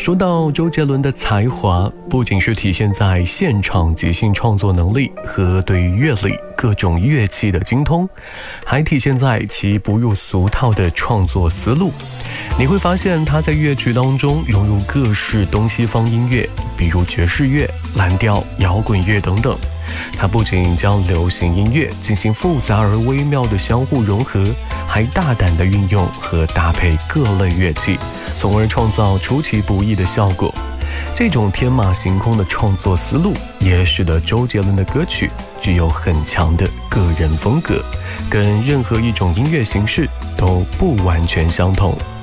说到周杰伦的才华，不仅是体现在现场即兴创作能力和对于乐理各种乐器的精通，还体现在其不入俗套的创作思路。你会发现他在乐曲当中融入各式东西方音乐，比如爵士乐、蓝调、摇滚乐等等。他不仅将流行音乐进行复杂而微妙的相互融合，还大胆地运用和搭配各类乐器，从而创造出其不意的效果。这种天马行空的创作思路，也使得周杰伦的歌曲具有很强的个人风格，跟任何一种音乐形式都不完全相同。